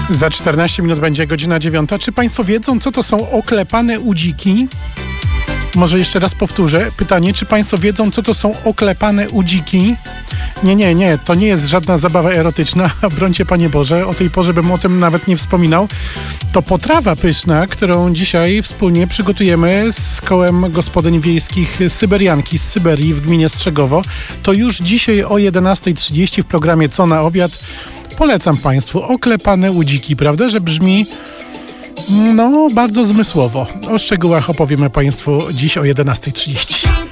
Za 14 minut będzie godzina 9. Czy Państwo wiedzą, co to są oklepane udziki? Może jeszcze raz powtórzę pytanie, czy Państwo wiedzą, co to są oklepane udziki? Nie, to nie jest żadna zabawa erotyczna, brońcie Panie Boże, o tej porze bym o tym nawet nie wspominał. To potrawa pyszna, którą dzisiaj wspólnie przygotujemy z kołem gospodyń wiejskich Syberianki z Syberii w gminie Strzegowo. To już dzisiaj o 11:30 w programie Co na obiad. Polecam Państwu oklepane udziki, prawda, że brzmi bardzo zmysłowo. O szczegółach opowiemy Państwu dziś o 11:30.